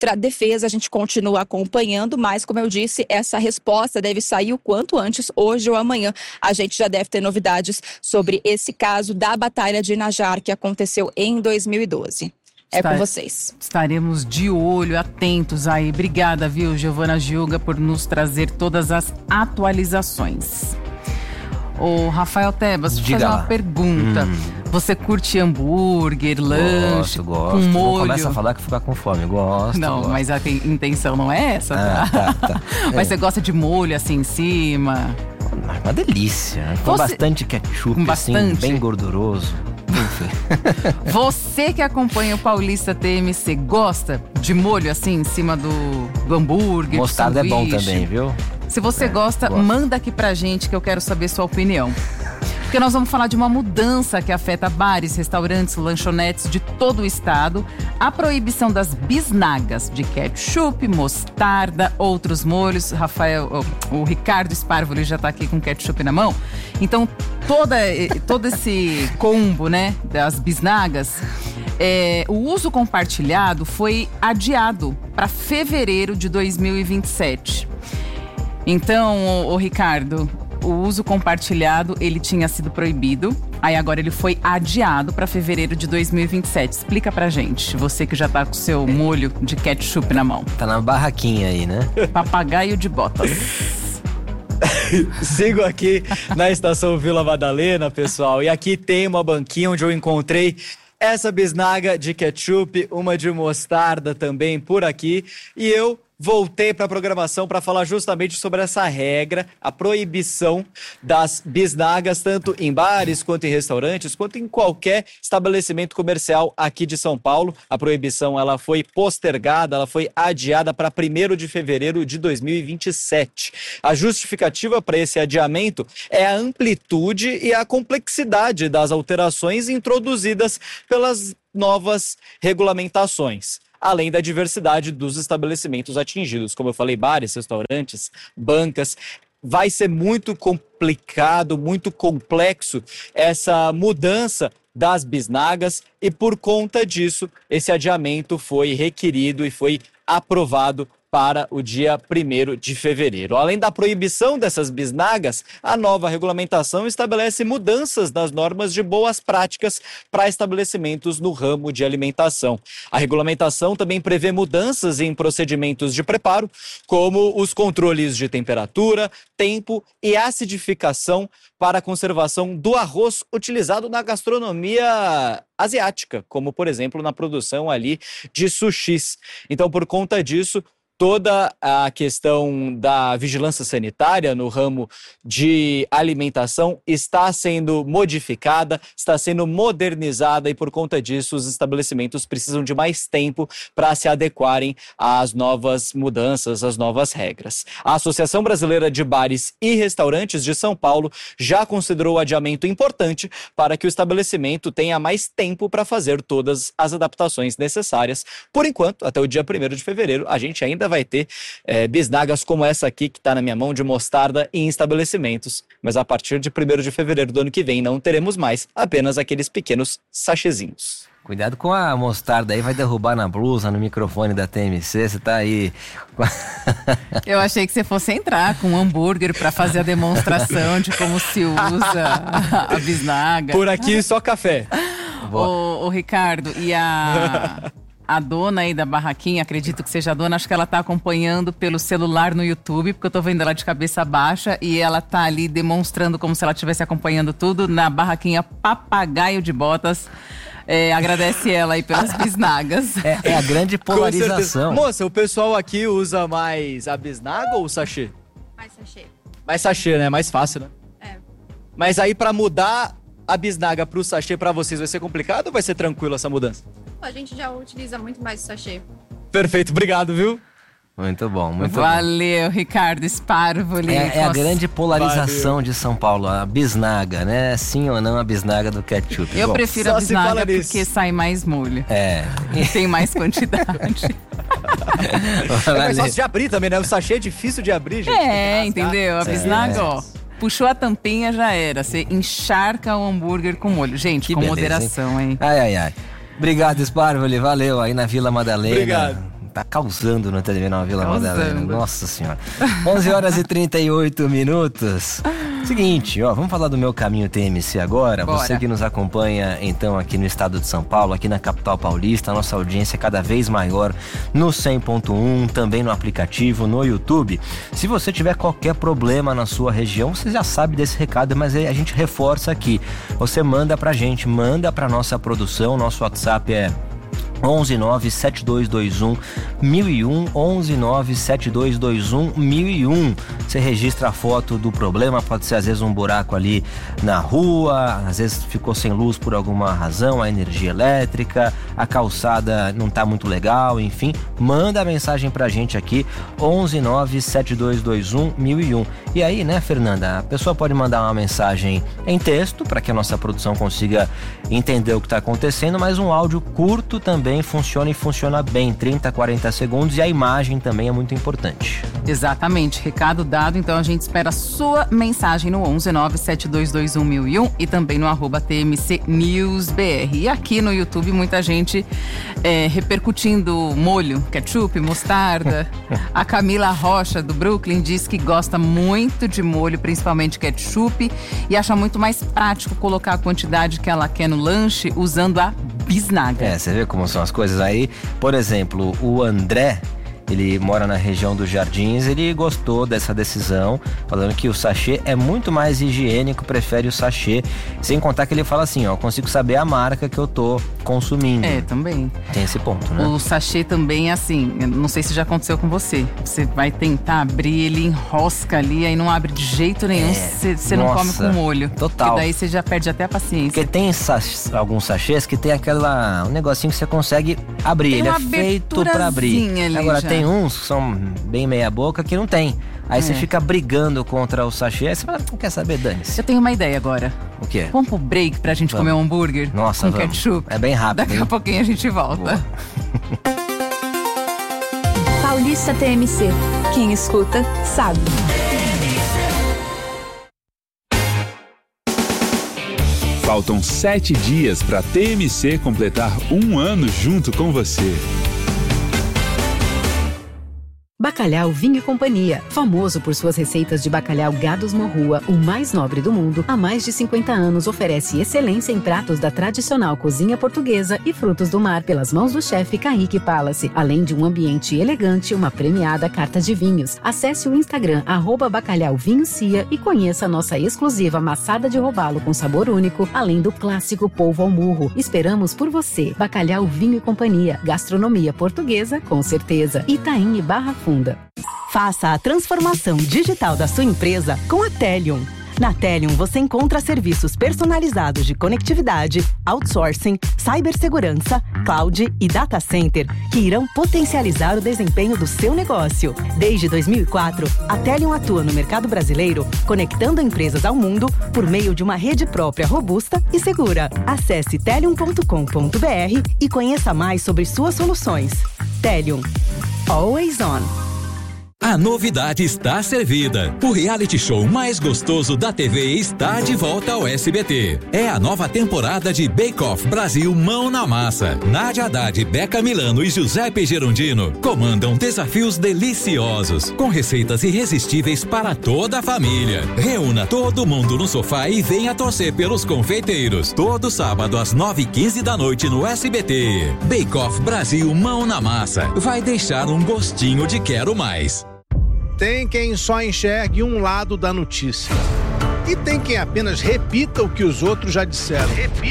defesa, a gente continua acompanhando, mas como eu disse, essa resposta deve sair o quanto antes, hoje ou amanhã. A gente já deve ter novidades sobre esse caso da Batalha de Najar, que aconteceu em 2012. Com vocês. Estaremos de olho, atentos aí. Obrigada, viu, Giovana Gilga, por nos trazer todas as atualizações. Ô, Rafael Tebas, deixa eu fazer uma pergunta. Você curte hambúrguer, lanche, gosto. com molho? Não começa a falar que fica com fome, gosto. Não, mas a intenção não é essa, tá? Tá. Mas você gosta de molho assim em cima? Uma delícia, né? Com bastante ketchup, assim, bem gorduroso. Você que acompanha o Paulista TMC, gosta de molho assim em cima do hambúrguer? Mostarda é bom também, viu? Se você gosta, manda aqui pra gente que eu quero saber sua opinião. Porque nós vamos falar de uma mudança que afeta bares, restaurantes, lanchonetes de todo o estado. A proibição das bisnagas de ketchup, mostarda, outros molhos. O Ricardo Sparvoli já tá aqui com ketchup na mão. Então, todo esse combo, né, das bisnagas, o uso compartilhado foi adiado para fevereiro de 2027. Então, o Ricardo, o uso compartilhado, ele tinha sido proibido, aí agora ele foi adiado para fevereiro de 2027. Explica pra gente, você que já tá com o seu molho de ketchup na mão. Tá na barraquinha aí, né? Papagaio de botas. Sigo aqui na estação Vila Madalena, pessoal, e aqui tem uma banquinha onde eu encontrei essa bisnaga de ketchup, uma de mostarda também por aqui, e eu voltei para a programação para falar justamente sobre essa regra, a proibição das bisnagas, tanto em bares, quanto em restaurantes, quanto em qualquer estabelecimento comercial aqui de São Paulo. A proibição ela foi postergada, ela foi adiada para 1º de fevereiro de 2027. A justificativa para esse adiamento é a amplitude e a complexidade das alterações introduzidas pelas novas regulamentações, além da diversidade dos estabelecimentos atingidos. Como eu falei, bares, restaurantes, bancas. Vai ser muito complicado, muito complexo essa mudança das bisnagas e, por conta disso, esse adiamento foi requerido e foi aprovado para o dia 1º de fevereiro. Além da proibição dessas bisnagas, a nova regulamentação estabelece mudanças nas normas de boas práticas para estabelecimentos no ramo de alimentação. A regulamentação também prevê mudanças em procedimentos de preparo, como os controles de temperatura, tempo e acidificação para a conservação do arroz utilizado na gastronomia asiática, como, por exemplo, na produção ali de sushis. Então, por conta disso, toda a questão da vigilância sanitária no ramo de alimentação está sendo modificada, está sendo modernizada e, por conta disso, os estabelecimentos precisam de mais tempo para se adequarem às novas mudanças, às novas regras. A Associação Brasileira de Bares e Restaurantes de São Paulo já considerou o adiamento importante para que o estabelecimento tenha mais tempo para fazer todas as adaptações necessárias. Por enquanto, até o dia 1º de fevereiro, a gente ainda vai ter bisnagas como essa aqui que está na minha mão de mostarda em estabelecimentos, mas a partir de 1º de fevereiro do ano que vem não teremos mais, apenas aqueles pequenos sachezinhos. Cuidado com a mostarda aí, vai derrubar na blusa, no microfone da TMC, você tá aí... Eu achei que você fosse entrar com um hambúrguer para fazer a demonstração de como se usa a bisnaga. Por aqui só café. O Ricardo, e a dona aí da barraquinha, acredito que seja a dona, acho que ela tá acompanhando pelo celular no YouTube, porque eu tô vendo ela de cabeça baixa e ela tá ali demonstrando como se ela estivesse acompanhando tudo na barraquinha Papagaio de Botas. Agradece ela aí pelas bisnagas. É a grande polarização. Moça, o pessoal aqui usa mais a bisnaga ou o sachê? Mais sachê. Mais sachê, né? Mais fácil, né? É. Mas aí pra mudar a bisnaga pro sachê pra vocês vai ser complicado ou vai ser tranquilo essa mudança? A gente já utiliza muito mais o sachê. Perfeito, obrigado, viu? Muito bom, muito bom. Valeu, Ricardo Sparvoli. É a grande polarização de São Paulo, a bisnaga, né? Sim ou não a bisnaga do ketchup? Eu Bom, prefiro a bisnaga porque sai mais molho. Tem mais quantidade. É mais fácil de abrir também, né? O sachê é difícil de abrir, gente. Entendeu? A bisnaga, ó. Puxou a tampinha, já era. Você encharca o hambúrguer com molho. Gente, que com beleza, moderação, hein? Ai. Obrigado, Sparvoli. Valeu aí na Vila Madalena. Obrigado. tá causando no TV9 Vila Madalena. Nossa Senhora. 11h38. Seguinte, vamos falar do Meu Caminho TMC agora. Bora. Você que nos acompanha, então, aqui no estado de São Paulo, aqui na capital paulista, a nossa audiência é cada vez maior no 100.1, também no aplicativo, no YouTube. Se você tiver qualquer problema na sua região, você já sabe desse recado, mas a gente reforça aqui. Você manda pra gente, manda pra nossa produção, nosso WhatsApp é 11972211001, 11972211001. Você registra a foto do problema, pode ser às vezes um buraco ali na rua, às vezes ficou sem luz por alguma razão, a energia elétrica, a calçada não tá muito legal, enfim, manda a mensagem pra gente aqui, 11972211001. E aí, né, Fernanda, a pessoa pode mandar uma mensagem em texto para que a nossa produção consiga entender o que está acontecendo, mas um áudio curto também funciona e funciona bem, 30, 40 segundos, e a imagem também é muito importante. Exatamente, recado dado, então a gente espera a sua mensagem no 11972211001 e também no @TMCNewsBR. E aqui no YouTube muita gente repercutindo molho, ketchup, mostarda. A Camila Rocha do Brooklyn diz que gosta muito de molho, principalmente ketchup, e acha muito mais prático colocar a quantidade que ela quer no lanche usando a bisnaga. Você vê como são as coisas aí. Por exemplo, o André, ele mora na região dos Jardins, ele gostou dessa decisão, falando que o sachê é muito mais higiênico, prefere o sachê, sem contar que ele fala assim, eu consigo saber a marca que eu tô consumindo. Também. Tem esse ponto, né? O sachê também é assim, não sei se já aconteceu com você, você vai tentar abrir, ele enrosca ali, aí não abre de jeito nenhum, você não come com molho. Total. E daí você já perde até a paciência. Porque tem alguns sachês que tem um negocinho que você consegue abrir, ele é feito pra abrir. Agora já. Tem uns que são bem meia boca que não tem. Aí você fica brigando contra o sachê, aí você fala, não quer saber, dane-se. Eu tenho uma ideia agora. O quê? Vamos pro break pra gente comer um hambúrguer? Nossa, com ketchup. É bem rápido. Daqui a pouquinho a gente volta. Paulista TMC. Quem escuta, sabe. Faltam 7 dias para TMC completar 1 ano junto com você. Bacalhau Vinho e Companhia, famoso por suas receitas de bacalhau Gados Morrua, o mais nobre do mundo, há mais de 50 anos oferece excelência em pratos da tradicional cozinha portuguesa e frutos do mar pelas mãos do chefe Kaique Palace, além de um ambiente elegante e uma premiada carta de vinhos. Acesse o Instagram @bacalhauvinhocia e conheça a nossa exclusiva maçada de robalo com sabor único, além do clássico polvo ao murro. Esperamos por você. Bacalhau Vinho e Companhia, gastronomia portuguesa com certeza. Itaim e Barra Funda. Faça a transformação digital da sua empresa com a Telium. Na Telium você encontra serviços personalizados de conectividade, outsourcing, cibersegurança, cloud e data center que irão potencializar o desempenho do seu negócio. Desde 2004, a Telium atua no mercado brasileiro, conectando empresas ao mundo por meio de uma rede própria robusta e segura. Acesse telium.com.br e conheça mais sobre suas soluções. Telium. Always on. A novidade está servida. O reality show mais gostoso da TV está de volta ao SBT. É a nova temporada de Bake Off Brasil Mão na Massa. Nádia Haddad, Beca Milano e Giuseppe Gerondino comandam desafios deliciosos, com receitas irresistíveis para toda a família. Reúna todo mundo no sofá e venha torcer pelos confeiteiros. Todo sábado às 9h15 da noite no SBT. Bake Off Brasil Mão na Massa. Vai deixar um gostinho de quero mais. Tem quem só enxergue um lado da notícia. E tem quem apenas repita o que os outros já disseram.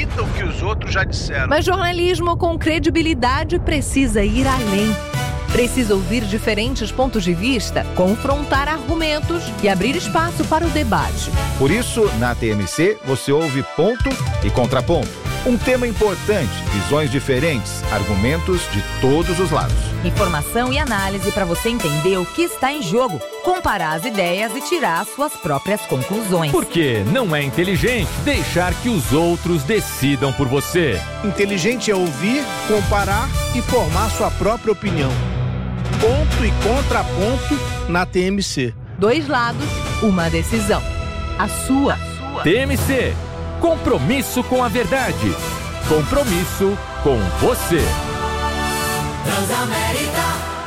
Mas jornalismo com credibilidade precisa ir além. Precisa ouvir diferentes pontos de vista, confrontar argumentos e abrir espaço para o debate. Por isso, na TMC, você ouve ponto e contraponto. Um tema importante, visões diferentes, argumentos de todos os lados. Informação e análise para você entender o que está em jogo, comparar as ideias e tirar suas próprias conclusões. Porque não é inteligente deixar que os outros decidam por você. Inteligente é ouvir, comparar e formar sua própria opinião. Ponto e contraponto na TMC. 2 lados, uma decisão. A sua. TMC. Compromisso com a verdade. Compromisso com você. Transamérica.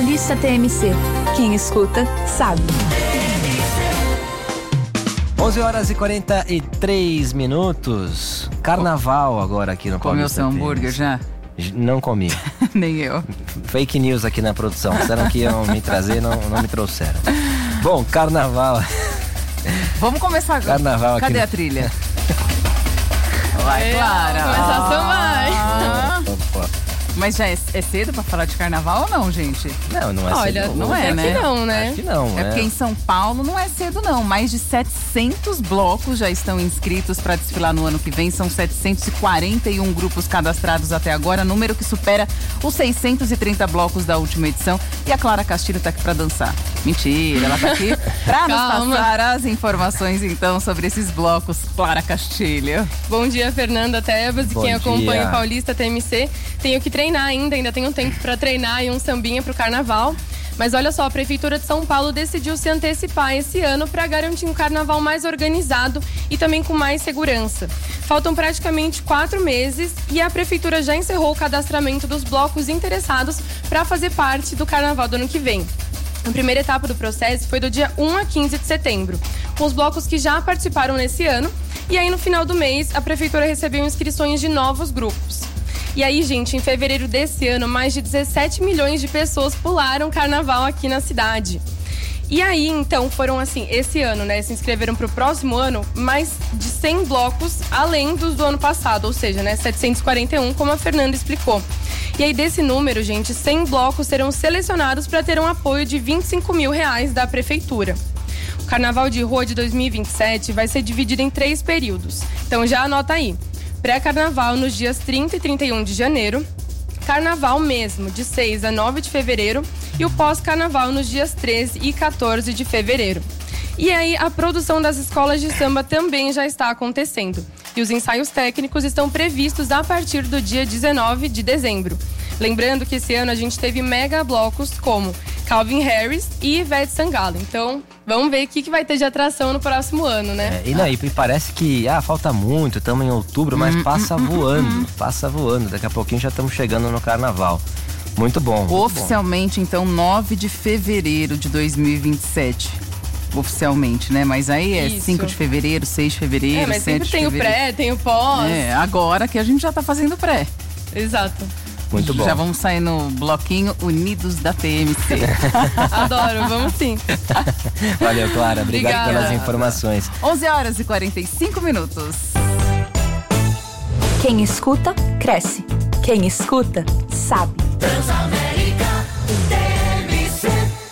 Paulista TMC. Quem escuta, sabe. 11h43. Carnaval agora aqui no Comeu Paulista. seu hambúrguer já? Não comi. Nem eu. Fake news aqui na produção. Disseram que iam me trazer, não me trouxeram. Bom, carnaval. Vamos começar agora. Carnaval aqui. Cadê a trilha? Vai, Clara. Começar a samar. Mas já é cedo pra falar de carnaval ou não, gente? Não é Olha, cedo. Não é, né? Que não, né? Acho que não, É porque em São Paulo não é cedo, não. Mais de 700 blocos já estão inscritos para desfilar no ano que vem. São 741 grupos cadastrados até agora, número que supera os 630 blocos da última edição. E a Clara Castilho tá aqui para dançar. Mentira, ela tá aqui para nos passar as informações, então, sobre esses blocos. Clara Castilho. Bom dia, Fernanda Tebas. E quem acompanha o Paulista TMC, tenho que treinar ainda tenho tempo para treinar e um sambinha pro carnaval. Mas olha só, a Prefeitura de São Paulo decidiu se antecipar esse ano para garantir um carnaval mais organizado e também com mais segurança. Faltam praticamente 4 meses e a Prefeitura já encerrou o cadastramento dos blocos interessados para fazer parte do carnaval do ano que vem. A primeira etapa do processo foi do dia 1 a 15 de setembro, com os blocos que já participaram nesse ano. E aí, no final do mês, a Prefeitura recebeu inscrições de novos grupos. E aí, gente, em fevereiro desse ano, mais de 17 milhões de pessoas pularam carnaval aqui na cidade. E aí, então, foram assim, esse ano, né, se inscreveram para o próximo ano mais de 100 blocos, além dos do ano passado, ou seja, né, 741, como a Fernanda explicou. E aí, desse número, gente, 100 blocos serão selecionados para ter um apoio de R$25 mil da Prefeitura. O Carnaval de Rua de 2027 vai ser dividido em 3 períodos. Então, já anota aí. Pré-carnaval nos dias 30 e 31 de janeiro, carnaval mesmo, de 6 a 9 de fevereiro, e o pós-carnaval nos dias 13 e 14 de fevereiro. E aí, a produção das escolas de samba também já está acontecendo. E os ensaios técnicos estão previstos a partir do dia 19 de dezembro. Lembrando que esse ano a gente teve mega blocos como Calvin Harris e Ivete Sangalo. Então, vamos ver o que vai ter de atração no próximo ano, né? E parece que falta muito, estamos em outubro, mas passa voando. Daqui a pouquinho já estamos chegando no carnaval. Muito bom. Oficialmente, então, 9 de fevereiro de 2027. Oficialmente, né? Mas aí é Isso. 5 de fevereiro, 6 de fevereiro, mas 7 de sempre tem fevereiro. o pré, tem o pós. Agora que a gente já tá fazendo pré. Exato. Muito bom. Já vamos sair no bloquinho Unidos da TMC. Adoro, vamos sim. Valeu, Clara. Obrigado Obrigada. pelas informações. 11h45. Quem escuta, cresce. Quem escuta, sabe. Transamérica TMC.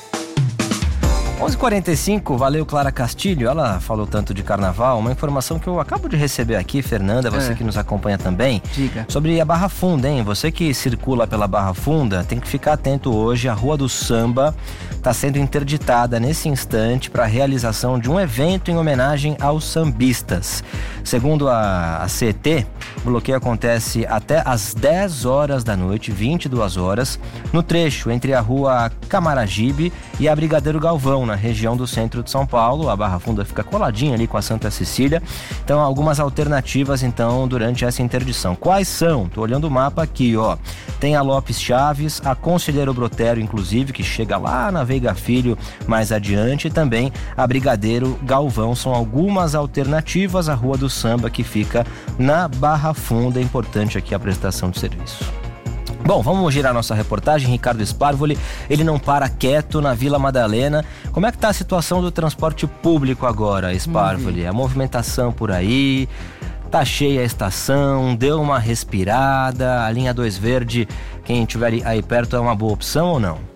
11h45, valeu Clara Castilho, ela falou tanto de carnaval, uma informação que eu acabo de receber aqui, Fernanda, você que nos acompanha também, diga. Sobre a Barra Funda, hein? Você que circula pela Barra Funda, tem que ficar atento hoje, a Rua do Samba está sendo interditada nesse instante para a realização de um evento em homenagem aos sambistas. Segundo a CET, o bloqueio acontece até às 10 horas da noite, 22 horas, no trecho entre a Rua Camaragibe e a Brigadeiro Galvão, na região do centro de São Paulo. A Barra Funda fica coladinha ali com a Santa Cecília. Então, algumas alternativas, então, durante essa interdição. Quais são? Tô olhando o mapa aqui, ó. Tem a Lopes Chaves, a Conselheiro Brotero, inclusive, que chega lá na Veiga Filho mais adiante, e também a Brigadeiro Galvão. São algumas alternativas. A Rua do Samba, que fica na Barra Funda. É importante aqui a prestação de serviço. Bom, vamos girar nossa reportagem. Ricardo Sparvoli, ele não para quieto na Vila Madalena. Como é que tá a situação do transporte público agora, Sparvoli? A movimentação por aí, tá cheia a estação, deu uma respirada, a linha 2 verde, quem estiver aí perto é uma boa opção ou não?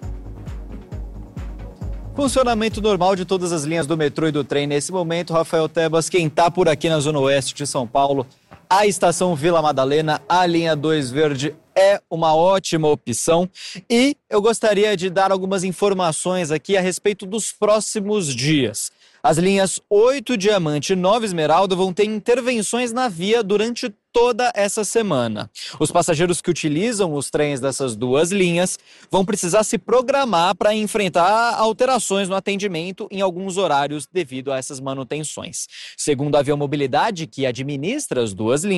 Funcionamento normal de todas as linhas do metrô e do trem nesse momento, Rafael Tebas. Quem tá por aqui na Zona Oeste de São Paulo, a estação Vila Madalena, a linha 2 verde é uma ótima opção. E eu gostaria de dar algumas informações aqui a respeito dos próximos dias. As linhas 8 Diamante e 9 Esmeralda vão ter intervenções na via durante toda essa semana. Os passageiros que utilizam os trens dessas duas linhas vão precisar se programar para enfrentar alterações no atendimento em alguns horários devido a essas manutenções. Segundo a Viamobilidade, que administra as duas linhas,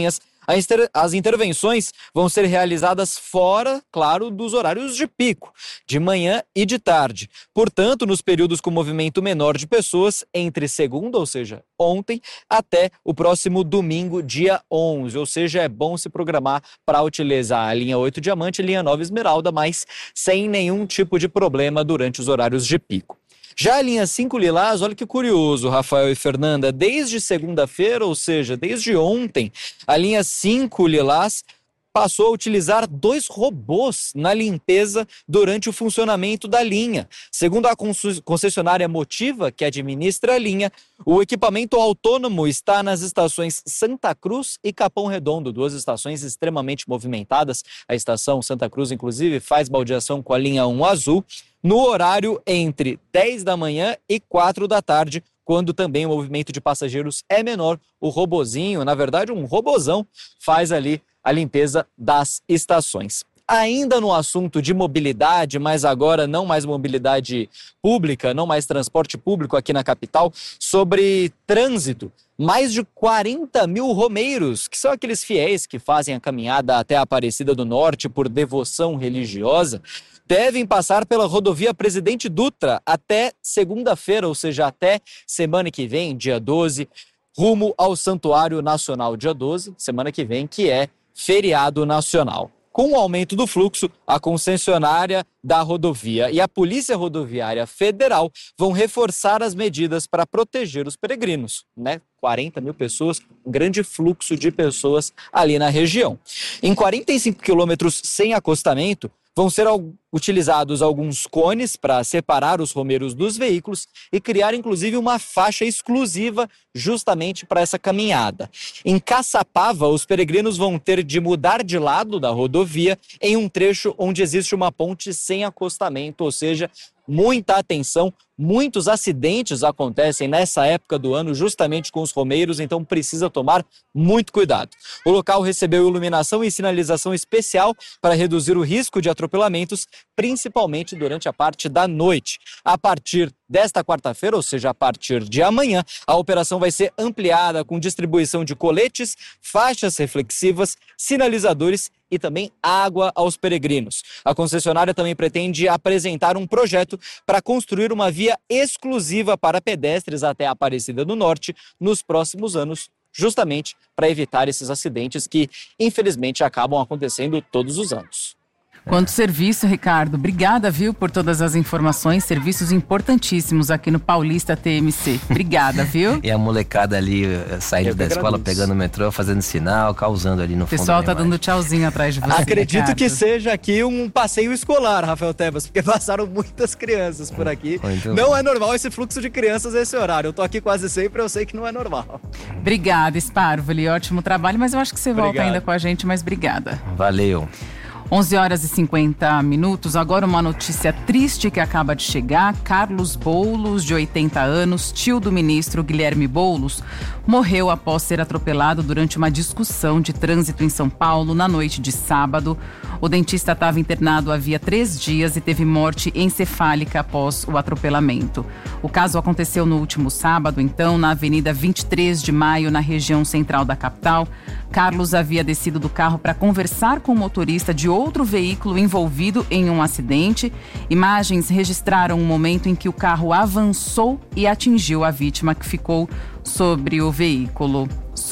As intervenções vão ser realizadas fora, claro, dos horários de pico, de manhã e de tarde. Portanto, nos períodos com movimento menor de pessoas, entre segunda, ou seja, ontem, até o próximo domingo, dia 11. Ou seja, é bom se programar para utilizar a linha 8 Diamante e linha 9 Esmeralda, mas sem nenhum tipo de problema durante os horários de pico. Já a linha 5 Lilás, olha que curioso, Rafael e Fernanda, desde segunda-feira, ou seja, desde ontem, a linha 5 Lilás passou a utilizar 2 robôs na limpeza durante o funcionamento da linha. Segundo a concessionária Motiva, que administra a linha, o equipamento autônomo está nas estações Santa Cruz e Capão Redondo, 2 estações extremamente movimentadas. A estação Santa Cruz, inclusive, faz baldeação com a linha 1 azul, no horário entre 10 da manhã e 4 da tarde, quando também o movimento de passageiros é menor. O robozinho, na verdade um robozão, faz ali a limpeza das estações. Ainda no assunto de mobilidade, mas agora não mais mobilidade pública, não mais transporte público aqui na capital, sobre trânsito. Mais de 40 mil romeiros, que são aqueles fiéis que fazem a caminhada até a Aparecida do Norte por devoção religiosa, devem passar pela rodovia Presidente Dutra até segunda-feira, ou seja, até semana que vem, dia 12, rumo ao Santuário Nacional, dia 12, semana que vem, que é feriado nacional. Com o aumento do fluxo, a concessionária da rodovia e a Polícia Rodoviária Federal vão reforçar as medidas para proteger os peregrinos, né? 40 mil pessoas, um grande fluxo de pessoas ali na região. Em 45 quilômetros sem acostamento, vão ser utilizados alguns cones para separar os romeiros dos veículos e criar, inclusive, uma faixa exclusiva justamente para essa caminhada. Em Caçapava, os peregrinos vão ter de mudar de lado da rodovia em um trecho onde existe uma ponte sem acostamento, ou seja, muita atenção. Muitos acidentes acontecem nessa época do ano justamente com os romeiros, então precisa tomar muito cuidado. O local recebeu iluminação e sinalização especial para reduzir o risco de atropelamentos, principalmente durante a parte da noite. A partir desta quarta-feira, ou seja, a partir de amanhã, a operação vai ser ampliada com distribuição de coletes, faixas reflexivas, sinalizadores e também água aos peregrinos. A concessionária também pretende apresentar um projeto para construir uma via exclusiva para pedestres até a Aparecida do Norte nos próximos anos, justamente para evitar esses acidentes que, infelizmente, acabam acontecendo todos os anos. Quanto serviço, Ricardo. Obrigada, viu, por todas as informações. Serviços importantíssimos aqui no Paulista TMC. Obrigada, viu? E a molecada ali saindo da escola, pegando o metrô, fazendo sinal, causando ali no fundo. O pessoal tá dando tchauzinho atrás de você, Acredito, Ricardo, que seja aqui um passeio escolar, Rafael Tebas, porque passaram muitas crianças por aqui. Não é normal esse fluxo de crianças nesse horário. Eu tô aqui quase sempre, eu sei que não é normal. Obrigada, Sparvoli. Ótimo trabalho, mas eu acho que você volta ainda com a gente, mas obrigada. Valeu. 11 horas e 50 minutos. Agora uma notícia triste que acaba de chegar. Carlos Boulos, de 80 anos, tio do ministro Guilherme Boulos, morreu após ser atropelado durante uma discussão de trânsito em São Paulo na noite de sábado. O dentista estava internado havia 3 dias e teve morte encefálica após o atropelamento. O caso aconteceu no último sábado, então, na Avenida 23 de Maio, na região central da capital. Carlos havia descido do carro para conversar com o motorista de outro veículo envolvido em um acidente. Imagens registraram um momento em que o carro avançou e atingiu a vítima, que ficou sob o veículo.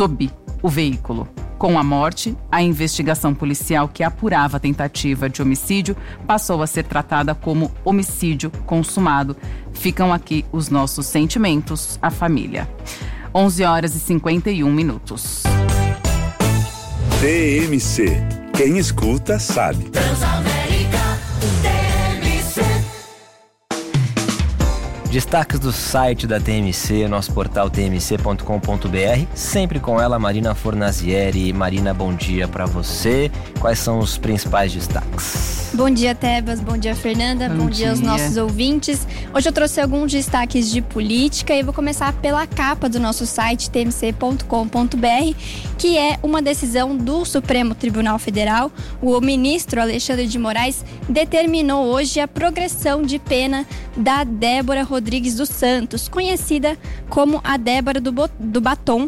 Com a morte, a investigação policial que apurava a tentativa de homicídio passou a ser tratada como homicídio consumado. Ficam aqui os nossos sentimentos à família. 11 horas e 51 minutos. TMC. Quem escuta sabe. Transamérica, TMC. Destaques do site da TMC, nosso portal tmc.com.br, sempre com ela, Marina Fornazieri. Marina, bom dia para você. Quais são os principais destaques? Bom dia, Tebas. Bom dia, Fernanda. Bom dia aos nossos ouvintes. Hoje eu trouxe alguns destaques de política e vou começar pela capa do nosso site tmc.com.br, que é uma decisão do Supremo Tribunal Federal. O ministro Alexandre de Moraes determinou hoje a progressão de pena da Débora Rodrigues dos Santos, conhecida como a Débora do Batom,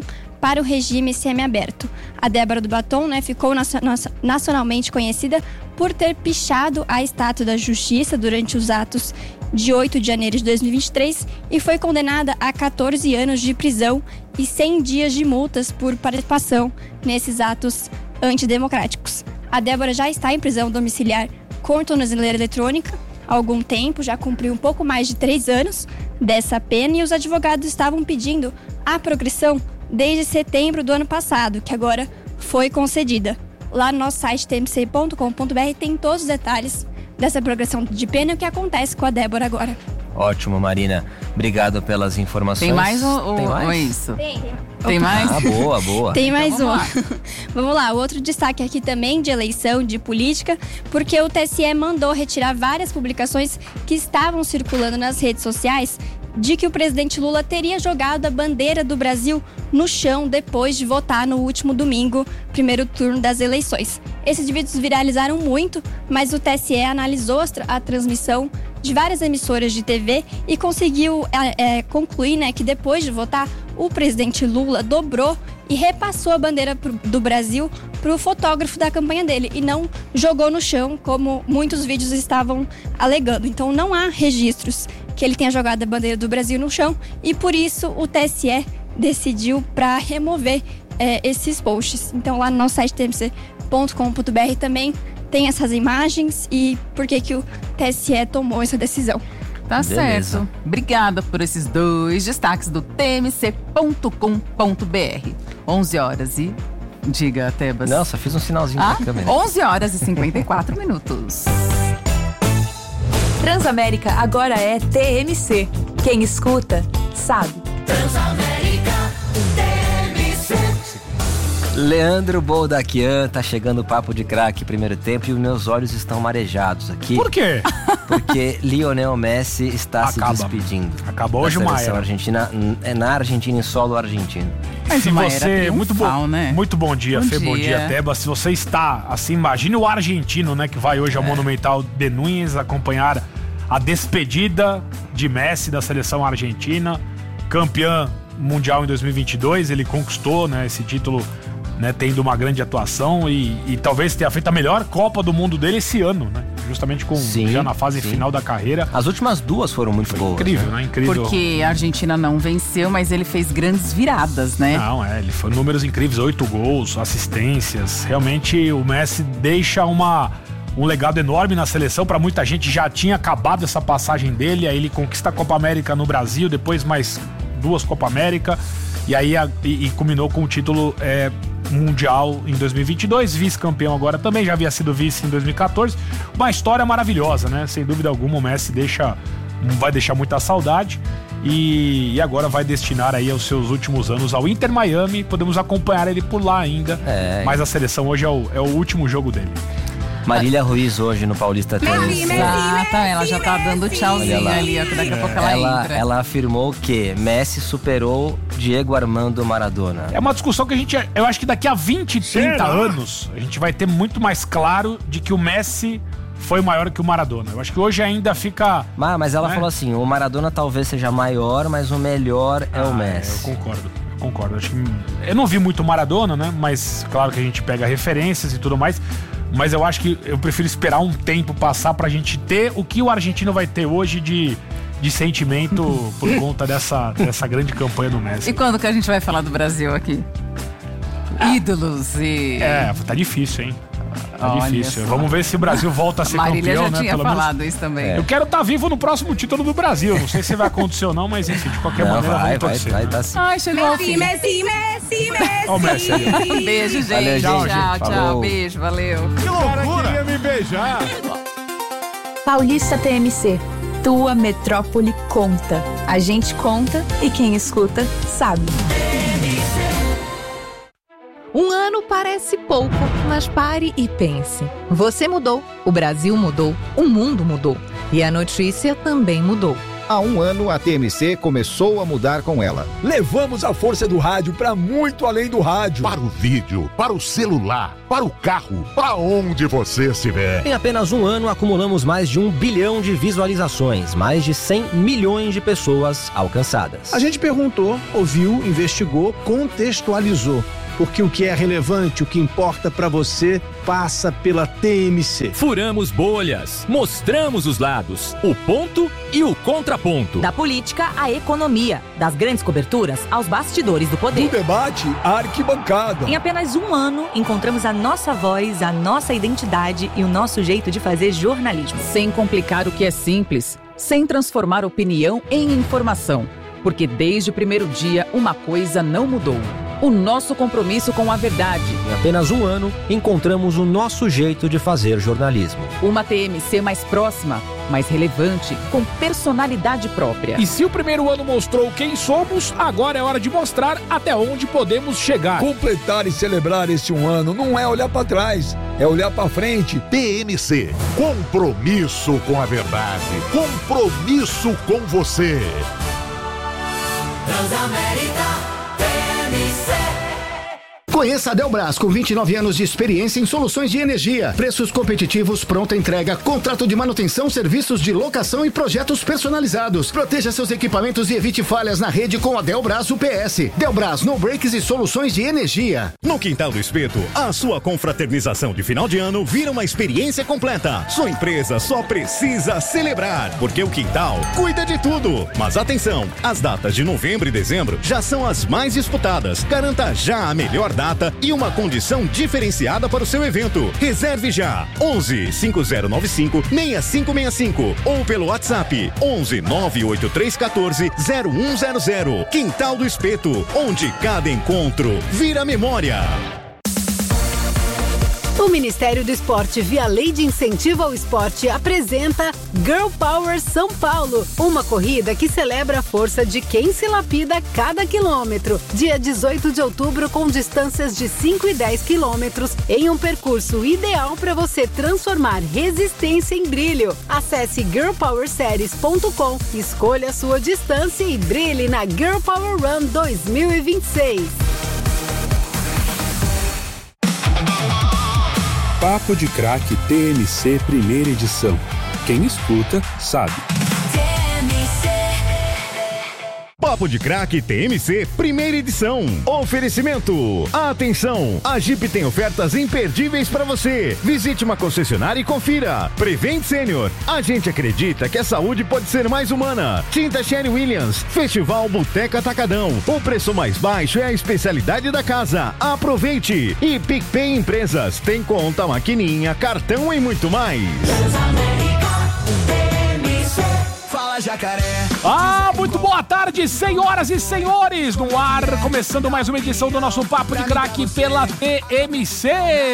para o regime semiaberto. A Débora do Batom, ficou nacionalmente conhecida por ter pichado a estátua da Justiça durante os atos de 8 de janeiro de 2023 e foi condenada a 14 anos de prisão e 100 dias de multas por participação nesses atos antidemocráticos. A Débora já está em prisão domiciliar com tornozeleira eletrônica há algum tempo, já cumpriu um pouco mais de 3 anos dessa pena e os advogados estavam pedindo a progressão desde setembro do ano passado, que agora foi concedida. Lá no nosso site tmc.com.br tem todos os detalhes dessa progressão de pena e o que acontece com a Débora agora. Ótimo, Marina. Obrigado pelas informações. Tem mais Tem mais? ou isso? Tem mais? Ah, boa. Tem mais então, Vamos lá, outro destaque aqui também de eleição, de política, porque o TSE mandou retirar várias publicações que estavam circulando nas redes sociais de que o presidente Lula teria jogado a bandeira do Brasil no chão depois de votar no último domingo, primeiro turno das eleições. Esses vídeos viralizaram muito, mas o TSE analisou a transmissão de várias emissoras de TV e conseguiu concluir que depois de votar, o presidente Lula dobrou e repassou a bandeira do Brasil para o fotógrafo da campanha dele e não jogou no chão, como muitos vídeos estavam alegando. Então não há registros que ele tenha jogado a bandeira do Brasil no chão e por isso o TSE decidiu para remover esses posts. Então lá no nosso site tmc.com.br também tem essas imagens e por que o TSE tomou essa decisão. Tá Beleza. certo. Obrigada por esses 2 destaques do tmc.com.br. 11 horas e... Diga, Tebas. Não, só fiz um sinalzinho pra câmera. 11 horas e 54 minutos. Transamérica agora é TMC. Quem escuta, sabe. Transamérica TMC. Leandro Boldaquian, tá chegando o Papo de Craque primeiro tempo e os meus olhos estão marejados aqui. Por quê? Porque Lionel Messi está se despedindo. Acabou hoje uma era. Argentina, na Argentina, em solo argentino. Mas se você, muito bom dia, Bom Fê, bom dia. dia, Teba. Se você está, assim, imagine o argentino, que vai hoje ao Monumental de Núñez acompanhar a despedida de Messi da seleção argentina, campeã mundial em 2022, ele conquistou, esse título, tendo uma grande atuação e talvez tenha feito a melhor Copa do Mundo dele esse ano, justamente já na fase final da carreira. As últias 2 foram muito boas. Incrível, Incrível. Porque a Argentina não venceu, mas ele fez grandes viradas, Não, ele foi números incríveis, 8 gols, assistências. Realmente o Messi deixa um legado enorme na seleção. Para muita gente já tinha acabado essa passagem dele, aí ele conquista a Copa América no Brasil, depois mais 2 Copa América e aí culminou com o título mundial em 2022, vice-campeão agora também, já havia sido vice em 2014. Uma história maravilhosa, sem dúvida alguma. O Messi vai deixar muita saudade e agora vai destinar aí os seus últimos anos ao Inter Miami. Podemos acompanhar ele por lá ainda, mas a seleção hoje é o último jogo dele. Marília Ruiz hoje no Paulista Tênis. Ela já tá dando tchauzinho ali, daqui a pouco ela entra. Ela afirmou que Messi superou Diego Armando Maradona. É uma discussão que eu acho que daqui a 20, 30 anos, a gente vai ter muito mais claro de que o Messi foi maior que o Maradona. Eu acho que hoje ainda fica... Mas ela falou assim, o Maradona talvez seja maior, mas o melhor é o Messi. Eu concordo. Acho que eu não vi muito o Maradona, mas claro que a gente pega referências e tudo mais. Mas eu acho que eu prefiro esperar um tempo passar pra gente ter o que o argentino vai ter hoje de sentimento por conta dessa grande campanha do Messi. E quando que a gente vai falar do Brasil aqui? Ídolos e... Tá difícil, hein? Olha difícil. Só. Vamos ver se o Brasil volta a ser Marília campeão, já tinha pelo falado menos. Isso também. Eu quero estar vivo no próximo título do Brasil. Não sei se vai acontecer ou não, mas enfim, de qualquer maneira, vamos torcer. Vai tá sim. Ai, chegou ao fim. Messi. Ó o Messi ali. Beijo, gente. Valeu, gente. Tchau. Beijo, valeu. Que loucura! Queria me beijar. Paulista TMC. Tua metrópole conta. A gente conta e quem escuta sabe. Um ano parece pouco, mas pare e pense. Você mudou, o Brasil mudou, o mundo mudou. E a notícia também mudou. Há um ano, a TMC começou a mudar com ela. Levamos a força do rádio para muito além do rádio. Para o vídeo, para o celular, para o carro, para onde você estiver. Em apenas um ano, acumulamos mais de 1 bilhão de visualizações, mais de 100 milhões de pessoas alcançadas. A gente perguntou, ouviu, investigou, contextualizou. Porque o que é relevante, o que importa para você, passa pela TMC. Furamos bolhas, mostramos os lados, o ponto e o contraponto. Da política à economia, das grandes coberturas aos bastidores do poder. Do debate à arquibancada. Em apenas um ano, encontramos a nossa voz, a nossa identidade e o nosso jeito de fazer jornalismo. Sem complicar o que é simples, sem transformar opinião em informação. Porque desde o primeiro dia, uma coisa não mudou. O nosso compromisso com a verdade. Em apenas um ano, encontramos o nosso jeito de fazer jornalismo. Uma TMC mais próxima, mais relevante, com personalidade própria. E se o primeiro ano mostrou quem somos, agora é hora de mostrar até onde podemos chegar. Completar e celebrar esse um ano não é olhar para trás, é olhar para frente. TMC, compromisso com a verdade, compromisso com você. Transamérica. Conheça a Delbras, com 29 anos de experiência em soluções de energia. Preços competitivos, pronta entrega, contrato de manutenção, serviços de locação e projetos personalizados. Proteja seus equipamentos e evite falhas na rede com a Delbras UPS. Delbras, no breaks e soluções de energia. No Quintal do Espeto, a sua confraternização de final de ano vira uma experiência completa. Sua empresa só precisa celebrar, porque o Quintal cuida de tudo. Mas atenção, as datas de novembro e dezembro já são as mais disputadas. Garanta já a melhor data e uma condição diferenciada para o seu evento. Reserve já 11 5095 6565 ou pelo WhatsApp 11 98314 0100. Quintal do Espeto, onde cada encontro vira memória. O Ministério do Esporte, via Lei de Incentivo ao Esporte, apresenta Girl Power São Paulo, uma corrida que celebra a força de quem se lapida cada quilômetro. Dia 18 de outubro, com distâncias de 5 e 10 quilômetros, em um percurso ideal para você transformar resistência em brilho. Acesse girlpowerseries.com, escolha a sua distância e brilhe na Girl Power Run 2026. Papo de Craque TMC primeira edição. Quem escuta, sabe. Papo de Craque TMC, primeira edição. Oferecimento. Atenção, a Jeep tem ofertas imperdíveis para você. Visite uma concessionária e confira. Prevent Senior. A gente acredita que a saúde pode ser mais humana. Tinta Sherwin-Williams. Festival Boteca Atacadão. O preço mais baixo é a especialidade da casa. Aproveite. E PicPay Empresas. Tem conta, maquininha, cartão e muito mais. Fala, Jacaré. Muito boa tarde, senhoras e senhores, no ar, começando mais uma edição do nosso Papo de Craque pela TMC.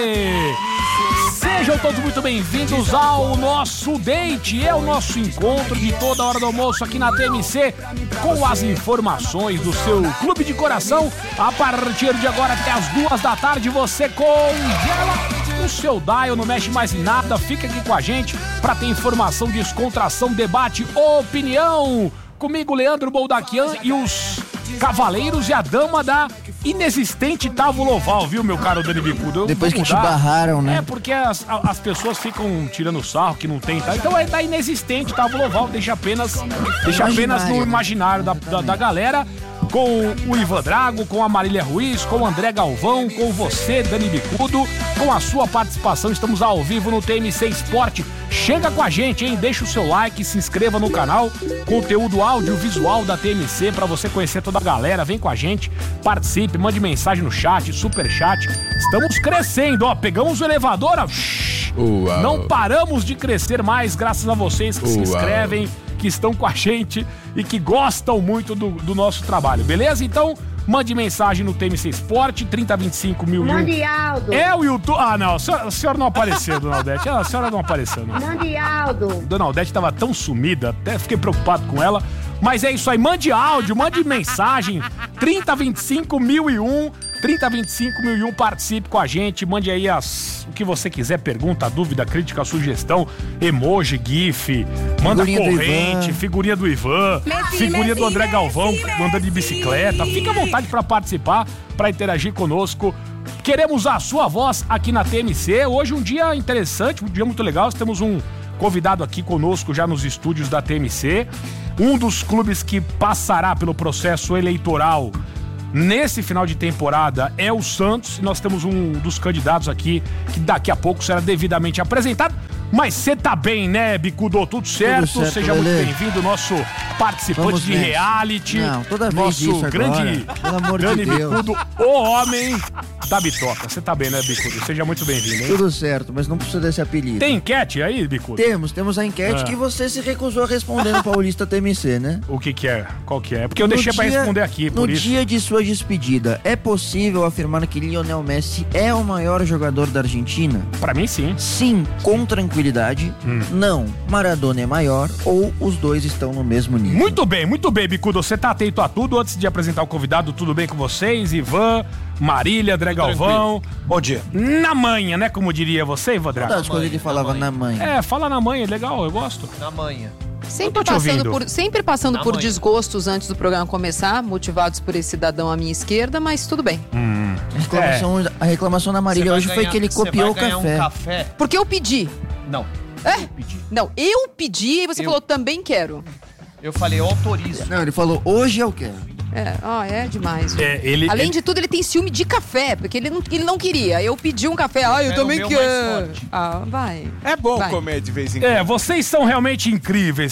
Sejam todos muito bem-vindos ao nosso date, é o nosso encontro de toda hora do almoço aqui na TMC, com as informações do seu clube de coração. A partir de agora até as 2 da tarde, você congela o seu dial, não mexe mais em nada, fica aqui com a gente para ter informação, descontração, debate, opinião. Comigo, Leandro Boldaquian e os cavaleiros e a dama da inexistente tábua oval, viu, meu caro Dani Bicudo? Depois que te barraram, né? É, porque as pessoas ficam tirando sarro que não tem, tá? Então é da inexistente tábua oval, deixa apenas no imaginário da galera. Com o Ivan Drago, com a Marília Ruiz, com o André Galvão, com você, Dani Bicudo, com a sua participação. Estamos ao vivo no TMC Esporte. Chega com a gente, hein? Deixa o seu like, se inscreva no canal. Conteúdo audiovisual da TMC para você conhecer toda a galera. Vem com a gente, participe, mande mensagem no chat, super chat. Estamos crescendo, ó. Pegamos o elevador, ó. Não paramos de crescer mais graças a vocês que se inscrevem, que estão com a gente e que gostam muito do nosso trabalho, beleza? Então, mande mensagem no TMC Esporte, 3025.000. Mande Aldo. É o YouTube. Ah, não, a senhora não apareceu, Dona Aldete. A senhora não apareceu, não. Mande Aldo. Dona Aldete tava tão sumida, até fiquei preocupado com ela. Mas é isso aí, mande áudio, mande mensagem, 3025.001. 3025-1001, participe com a gente, mande aí o que você quiser, pergunta, dúvida, crítica, sugestão, emoji, gif, manda corrente, figurinha do Ivan, figurinha do André Galvão, andando de bicicleta. Fique à vontade para participar, para interagir conosco. Queremos a sua voz aqui na TMC. Hoje um dia interessante, um dia muito legal. Nós temos um convidado aqui conosco já nos estúdios da TMC. Um dos clubes que passará pelo processo eleitoral nesse final de temporada é o Santos. E nós temos um dos candidatos aqui que daqui a pouco será devidamente apresentado. Mas você tá bem, né, Bicudo? Tudo certo? Seja muito bem-vindo, nosso participante de reality. Não, toda vez nosso isso grande, agora, pelo amor grande de Deus. Bicudo, o homem da bitoca. Você tá bem, né, Bicudo? Seja muito bem-vindo, hein? Tudo certo, mas não precisa desse apelido. Tem enquete aí, Bicudo? Temos a enquete que você se recusou a responder no Paulista TMC, né? O que é? Qual que é? Porque eu deixei pra responder aqui, por isso. No dia de sua despedida, é possível afirmar que Lionel Messi é o maior jogador da Argentina? Pra mim, sim. Sim, com tranquilidade. Não, Maradona é maior ou os dois estão no mesmo nível. Muito bem, Bicudo. Você tá atento a tudo. Antes de apresentar o convidado, tudo bem com vocês? Ivan, Marília, André Galvão. Bom dia. Na manhã, né? Como diria você, Ivan Drago? Todas as coisas ele falava na manhã. É, fala na manhã, legal, eu gosto. Na manhã. Sempre passando Na por manhã. desgostos antes do programa começar, motivados por esse cidadão à minha esquerda, mas tudo bem. A reclamação da Marília hoje foi que ele copiou o café. Porque eu pedi. Não. Eu pedi e você falou, também quero. Eu falei, eu autorizo. Não, ele falou, hoje eu quero. É demais. Além de tudo, ele tem ciúme de café, porque ele não queria. Eu pedi um café, eu também quero. Vai. É bom comer de vez em quando. Vocês são realmente incríveis.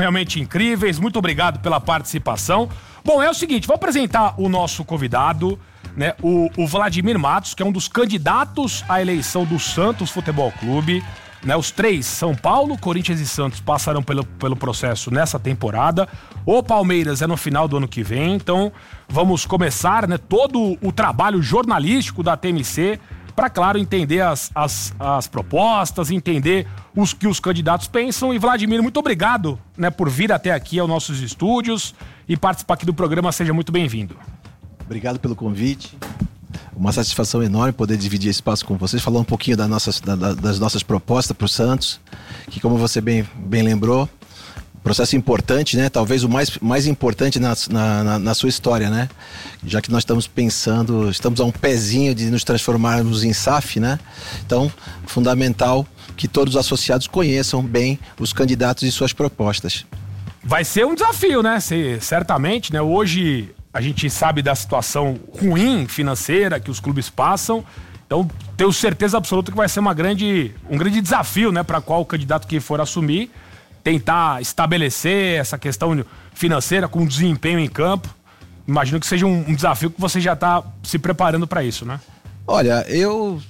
Muito obrigado pela participação. Bom, é o seguinte, vou apresentar o nosso convidado, né? O Vladimir Matos, que é um dos candidatos à eleição do Santos Futebol Clube. Né, os três, São Paulo, Corinthians e Santos, passarão pelo processo nessa temporada. O Palmeiras é no final do ano que vem. Então vamos começar, né, todo o trabalho jornalístico da TMC para, claro, entender as propostas, entender os que os candidatos pensam. E Vladimir, muito obrigado, né, por vir até aqui aos nossos estúdios e participar aqui do programa. Seja muito bem-vindo. Obrigado pelo convite. Uma satisfação enorme poder dividir esse espaço com vocês, falar um pouquinho das nossas propostas para o Santos, que, como você bem lembrou, processo importante, né? Talvez o mais importante na sua história, né? Já que nós estamos a um pezinho de nos transformarmos em SAF, né? Então, fundamental que todos os associados conheçam bem os candidatos e suas propostas. Vai ser um desafio, né? Certamente, né? Hoje a gente sabe da situação ruim financeira que os clubes passam, então tenho certeza absoluta que vai ser um grande desafio, né, para qual candidato que for assumir, tentar estabelecer essa questão financeira com desempenho em campo. Imagino que seja um desafio que você já está se preparando para isso, né? Olha, eu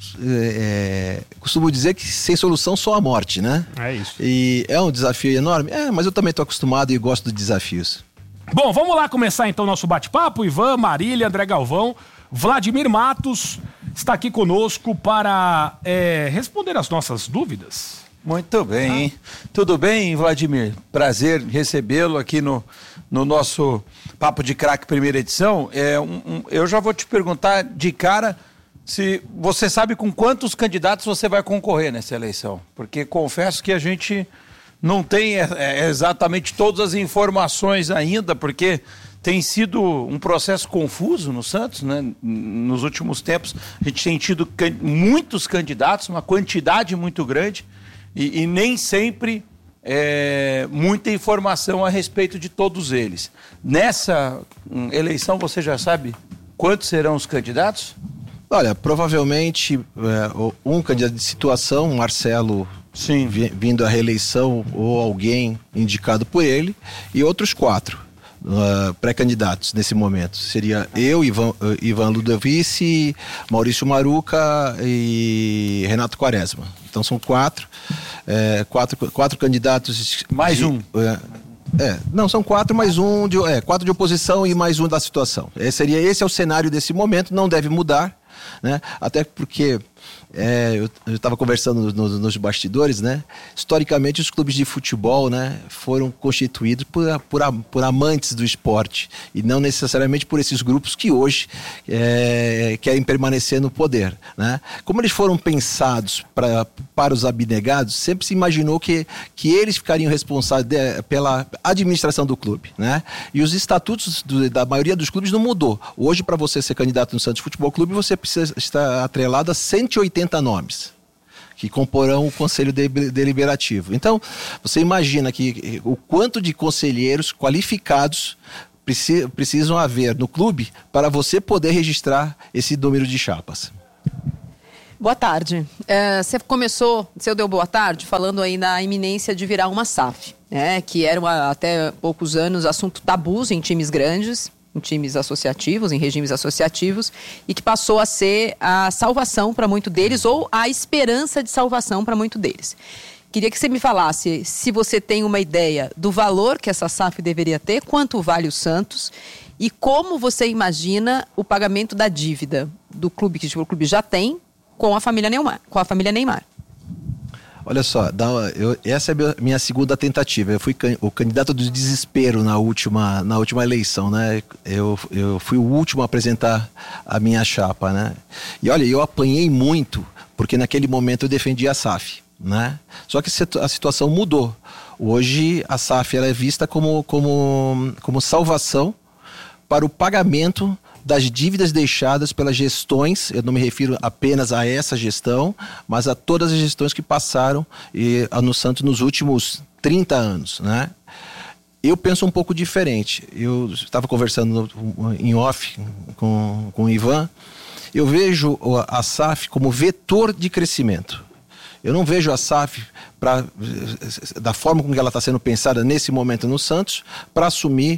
costumo dizer que sem solução só a morte, né? É isso. E é um desafio enorme, mas eu também estou acostumado e gosto de desafios. Bom, vamos lá começar então o nosso bate-papo. Ivan, Marília, André Galvão, Vladimir Matos está aqui conosco para responder as nossas dúvidas. Muito bem. Tudo bem, Vladimir? Prazer recebê-lo aqui no nosso Papo de Craque primeira edição. Eu já vou te perguntar de cara se você sabe com quantos candidatos você vai concorrer nessa eleição. Porque confesso que a gente não tem exatamente todas as informações ainda, porque tem sido um processo confuso no Santos, né? Nos últimos tempos a gente tem tido muitos candidatos, uma quantidade muito grande e nem sempre muita informação a respeito de todos eles. Nessa eleição você já sabe quantos serão os candidatos? Olha, provavelmente um candidato de situação, Marcelo, sim, vindo à reeleição ou alguém indicado por ele, e outros 4 pré-candidatos nesse momento. Seria eu, Ivan Ludovici, Maurício Maruca e Renato Quaresma. Então são 4 candidatos. Mais um. Não, são 4 mais um, 4 de oposição e mais um da situação. Esse é o cenário desse momento, não deve mudar, né? Até porque Eu estava conversando nos bastidores, né? Historicamente, os clubes de futebol, né, foram constituídos por amantes do esporte e não necessariamente por esses grupos que hoje querem permanecer no poder, né? Como eles foram pensados para os abnegados, sempre se imaginou que eles ficariam responsáveis pela administração do clube, né? E os estatutos da maioria dos clubes não mudou. Hoje, para você ser candidato no Santos Futebol Clube, você precisa estar atrelado a 180 nomes que comporão o Conselho Deliberativo. Então, você imagina que o quanto de conselheiros qualificados precisam haver no clube para você poder registrar esse número de chapas. Boa tarde. Você deu boa tarde falando aí na iminência de virar uma SAF, né? Que era até poucos anos assunto tabus em times grandes, em times associativos, em regimes associativos, e que passou a ser a salvação para muito deles, ou a esperança de salvação para muito deles. Queria que você me falasse se você tem uma ideia do valor que essa SAF deveria ter, quanto vale o Santos, e como você imagina o pagamento da dívida do clube, que o clube já tem, com a família Neymar. Olha só, essa é a minha segunda tentativa. Eu fui o candidato do desespero na última eleição, né? Eu fui o último a apresentar a minha chapa, né? E olha, eu apanhei muito, porque naquele momento eu defendia a SAF, né? Só que a situação mudou. Hoje a SAF ela é vista como salvação para o pagamento das dívidas deixadas pelas gestões. Eu não me refiro apenas a essa gestão, mas a todas as gestões que passaram no Santos nos últimos 30 anos, né? Eu penso um pouco diferente. Eu estava conversando em off com o Ivan. Eu vejo a SAF como vetor de crescimento. Eu não vejo a SAF da forma com que ela está sendo pensada nesse momento no Santos para assumir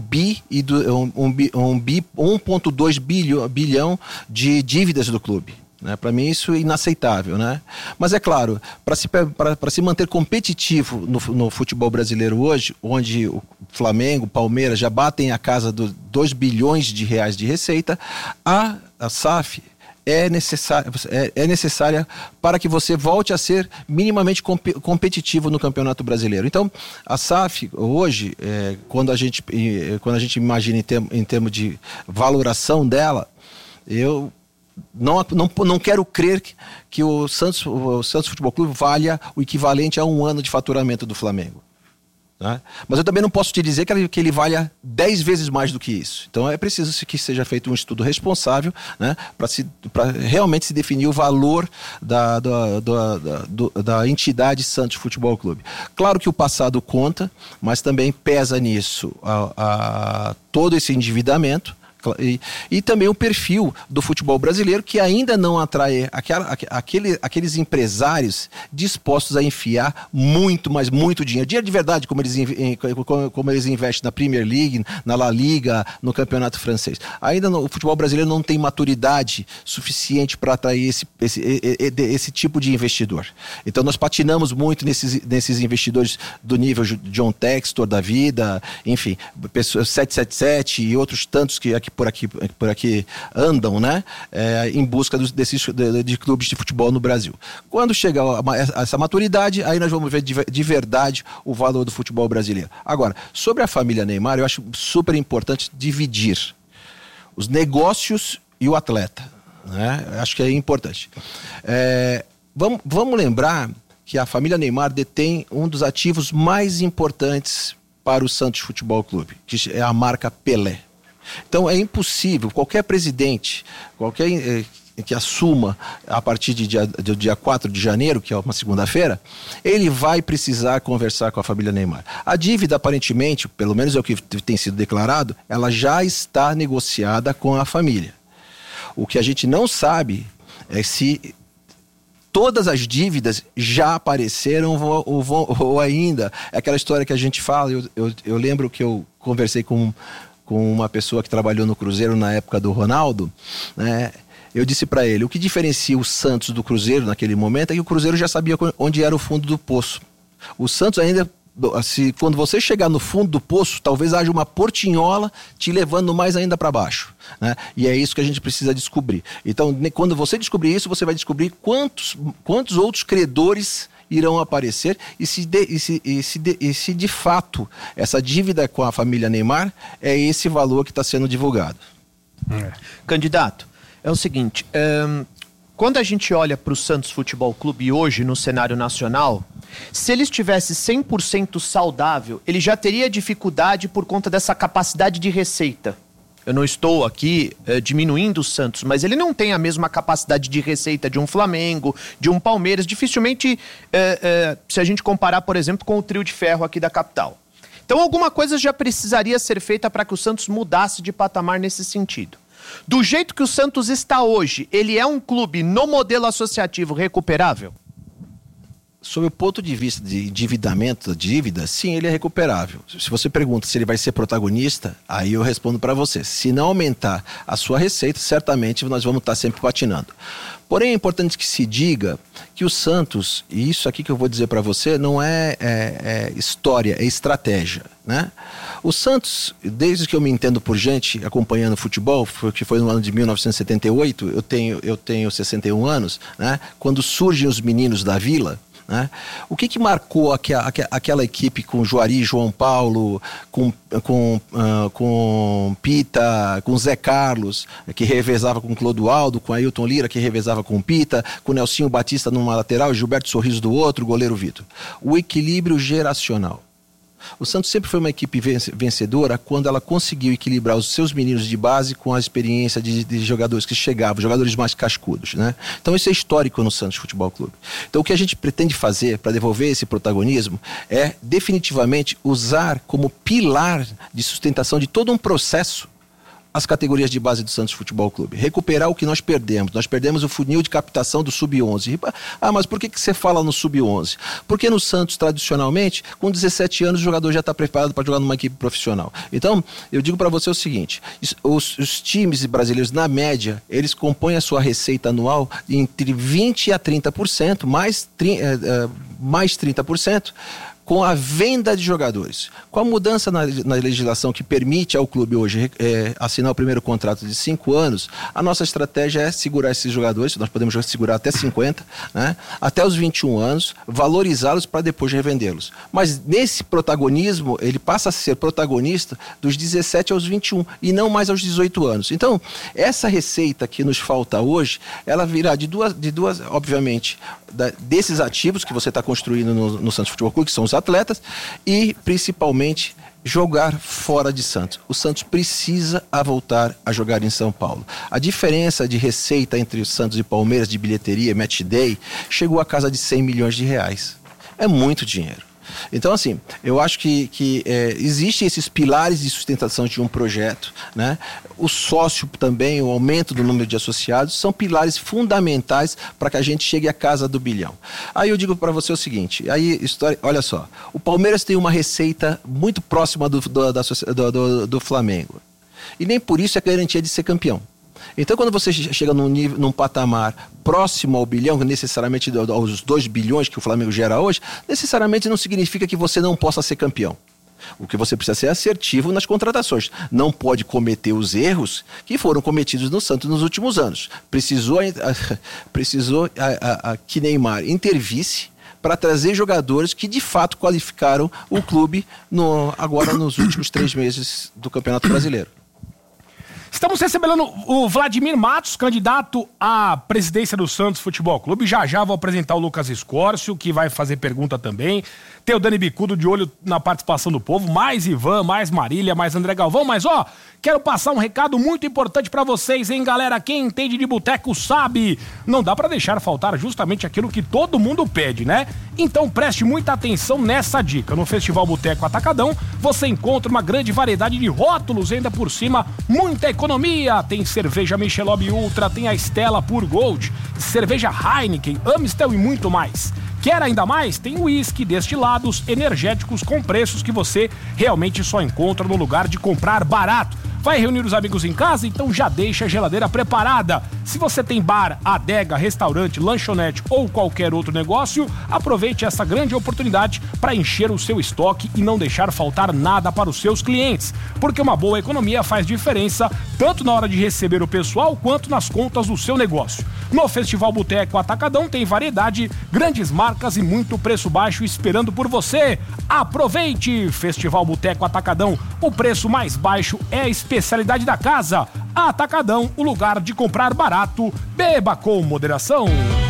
1,2 bilhão de dívidas do clube. Né? Para mim isso é inaceitável, né? Mas é claro, para se manter competitivo no futebol brasileiro hoje, onde o Flamengo, Palmeiras já batem a casa dos 2 bilhões de reais de receita, a SAF é necessária para que você volte a ser minimamente competitivo no Campeonato Brasileiro. Então, a SAF hoje, quando a gente imagina em termos de valoração dela, eu não quero crer que o Santos Futebol Clube valha o equivalente a 1 ano de faturamento do Flamengo. Né? Mas eu também não posso te dizer que ele valha 10 vezes mais do que isso. Então é preciso que seja feito um estudo responsável, né, para realmente se definir o valor da entidade Santos Futebol Clube. Claro que o passado conta, mas também pesa nisso todo esse endividamento. E também o perfil do futebol brasileiro, que ainda não atrai aqueles empresários dispostos a enfiar muito, mas muito dinheiro de verdade, como eles investem na Premier League, na La Liga, no Campeonato Francês. Ainda o futebol brasileiro não tem maturidade suficiente para atrair esse tipo de investidor. Então nós patinamos muito nesses investidores do nível John Textor da vida, enfim, 777 e outros tantos que por aqui andam, né? Em busca de clubes de futebol no Brasil. Quando chegar essa maturidade, aí nós vamos ver de verdade o valor do futebol brasileiro. Agora, sobre a família Neymar, eu acho super importante dividir os negócios e o atleta, né? Acho que é importante. Vamos lembrar que a família Neymar detém um dos ativos mais importantes para o Santos Futebol Clube, que é a marca Pelé. Então é impossível, qualquer presidente, que assuma a partir do dia 4 de janeiro, que é uma segunda-feira, ele vai precisar conversar com a família Neymar. A dívida, aparentemente, pelo menos é o que tem sido declarado, ela já está negociada com a família. O que a gente não sabe se todas as dívidas já apareceram ou ainda. É aquela história que a gente fala, eu lembro que eu conversei com uma pessoa que trabalhou no Cruzeiro na época do Ronaldo, né? Eu disse para ele, o que diferencia o Santos do Cruzeiro naquele momento é que o Cruzeiro já sabia onde era o fundo do poço. O Santos ainda quando você chegar no fundo do poço, talvez haja uma portinhola te levando mais ainda para baixo, né? E é isso que a gente precisa descobrir. Então, quando você descobrir isso, você vai descobrir quantos outros credores irão aparecer e se de fato essa dívida com a família Neymar é esse valor que está sendo divulgado. Candidato, é o seguinte, quando a gente olha para o Santos Futebol Clube hoje no cenário nacional, se ele estivesse 100% saudável, ele já teria dificuldade por conta dessa capacidade de receita. Eu não estou aqui diminuindo o Santos, mas ele não tem a mesma capacidade de receita de um Flamengo, de um Palmeiras, dificilmente se a gente comparar, por exemplo, com o trio de ferro aqui da capital. Então alguma coisa já precisaria ser feita para que o Santos mudasse de patamar nesse sentido. Do jeito que o Santos está hoje, ele é um clube no modelo associativo recuperável? Sob o ponto de vista de endividamento da dívida, sim, ele é recuperável. Se você pergunta se ele vai ser protagonista, aí eu respondo para você. Se não aumentar a sua receita, certamente nós vamos estar sempre patinando. Porém, é importante que se diga que o Santos, e isso aqui que eu vou dizer para você, não é história, é estratégia, né? O Santos, desde que eu me entendo por gente acompanhando futebol, que foi no ano de 1978, eu tenho 61 anos, né? Quando surgem os meninos da Vila, né? O que marcou aquela equipe com Juari, João Paulo, com Pita, com Zé Carlos, que revezava com Clodoaldo, com Ailton Lira, que revezava com Pita, com Nelsinho Batista numa lateral, Gilberto Sorriso do outro, goleiro Vitor. O equilíbrio geracional. O Santos sempre foi uma equipe vencedora quando ela conseguiu equilibrar os seus meninos de base com a experiência de jogadores que chegavam, jogadores mais cascudos, né? Então isso é histórico no Santos Futebol Clube. Então o que a gente pretende fazer para devolver esse protagonismo é definitivamente usar como pilar de sustentação de todo um processo as categorias de base do Santos Futebol Clube. Recuperar o que nós perdemos. Nós perdemos o funil de captação do Sub-11. Ah, mas por que você fala no Sub-11? Porque no Santos, tradicionalmente, com 17 anos, o jogador já está preparado para jogar numa equipe profissional. Então, eu digo para você o seguinte, os times brasileiros, na média, eles compõem a sua receita anual entre 20% a 30%, mais 30%, com a venda de jogadores. Com a mudança na legislação que permite ao clube hoje assinar o primeiro contrato de 5 anos, a nossa estratégia é segurar esses jogadores, nós podemos segurar até 50, né? Até os 21 anos, valorizá-los para depois revendê-los. Mas nesse protagonismo, ele passa a ser protagonista dos 17 aos 21 e não mais aos 18 anos. Então, essa receita que nos falta hoje, ela virá de duas obviamente, desses ativos que você está construindo no Santos Futebol Clube, que são os atletas, e principalmente jogar fora de Santos. O Santos precisa voltar a jogar em São Paulo. A diferença de receita entre o Santos e Palmeiras de bilheteria, match day, chegou à casa de 100 milhões de reais. É muito dinheiro. Então, assim, eu acho que existem esses pilares de sustentação de um projeto, né? O sócio também, o aumento do número de associados, são pilares fundamentais para que a gente chegue à casa do bilhão. Aí eu digo para você o seguinte, olha só, o Palmeiras tem uma receita muito próxima do Flamengo. E nem por isso é garantia de ser campeão. Então, quando você chega num patamar próximo ao bilhão, necessariamente aos 2 bilhões que o Flamengo gera hoje, necessariamente não significa que você não possa ser campeão. O que você precisa ser assertivo nas contratações. Não pode cometer os erros que foram cometidos no Santos nos últimos anos. Precisou que Neymar intervisse para trazer jogadores que de fato qualificaram o clube agora nos últimos 3 meses do Campeonato Brasileiro. Estamos recebendo o Vladimir Matos, candidato à presidência do Santos Futebol Clube. Já vou apresentar o Lucas Escórcio, que vai fazer pergunta também. Tem o Dani Bicudo de olho na participação do povo. Mais Ivan, mais Marília, mais André Galvão. Mas, quero passar um recado muito importante pra vocês, hein, galera? Quem entende de boteco sabe. Não dá pra deixar faltar justamente aquilo que todo mundo pede, né? Então preste muita atenção nessa dica. No Festival Boteco Atacadão, você encontra uma grande variedade de rótulos, ainda por cima, muita economia. Tem cerveja Michelob Ultra, tem a Stella Pure Gold, cerveja Heineken, Amstel e muito mais. Quer ainda mais? Tem uísque, destilados, energéticos com preços que você realmente só encontra no lugar de comprar barato. Vai reunir os amigos em casa? Então já deixa a geladeira preparada. Se você tem bar, adega, restaurante, lanchonete ou qualquer outro negócio, aproveite essa grande oportunidade para encher o seu estoque e não deixar faltar nada para os seus clientes, porque uma boa economia faz diferença tanto na hora de receber o pessoal quanto nas contas do seu negócio. No Festival Boteco Atacadão tem variedade, grandes marcas e muito preço baixo esperando por você. Aproveite! Festival Boteco Atacadão, o preço mais baixo é a especialidade da casa. Atacadão, o lugar de comprar barato. Beba com moderação.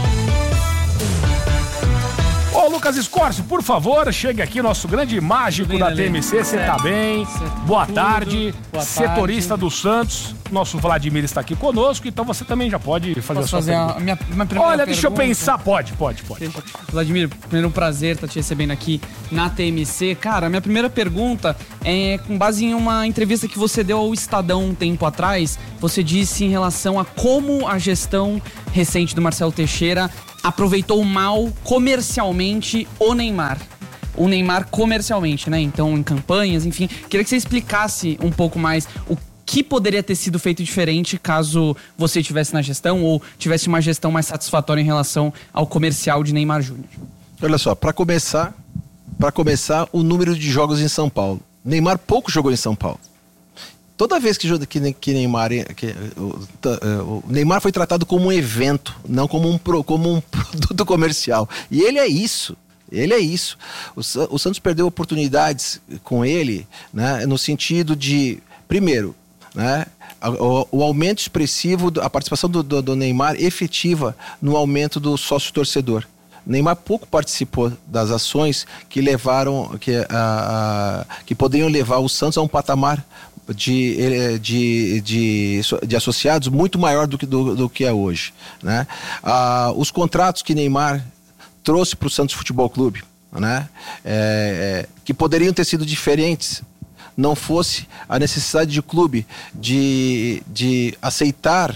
Ô Lucas Scorsi, por favor, chegue aqui, nosso grande mágico da TMC, você tá bem? Boa tarde, setorista do Santos, nosso Vladimir está aqui conosco, então você também já pode fazer a sua pergunta. Minha primeira Olha, deixa eu pensar, pode. Vladimir, primeiro prazer estar te recebendo aqui na TMC. Cara, minha primeira pergunta é com base em uma entrevista que você deu ao Estadão um tempo atrás. Você disse em relação a como a gestão recente do Marcelo Teixeira aproveitou mal comercialmente o Neymar. O Neymar comercialmente, né? Então, em campanhas, enfim. Queria que você explicasse um pouco mais o que poderia ter sido feito diferente caso você estivesse na gestão ou tivesse uma gestão mais satisfatória em relação ao comercial de Neymar Júnior. Olha só, para começar, o número de jogos em São Paulo. Neymar pouco jogou em São Paulo. Toda vez que o Neymar foi tratado como um evento, não como um produto comercial. E ele é isso. O Santos perdeu oportunidades com ele, né, no sentido de, primeiro, né, o aumento expressivo, a participação do Neymar efetiva no aumento do sócio-torcedor. Neymar pouco participou das ações que levaram, que poderiam levar o Santos a um patamar de associados muito maior do que é hoje, né? Os contratos que Neymar trouxe para o Santos Futebol Clube, né? Que poderiam ter sido diferentes, não fosse a necessidade de clube de aceitar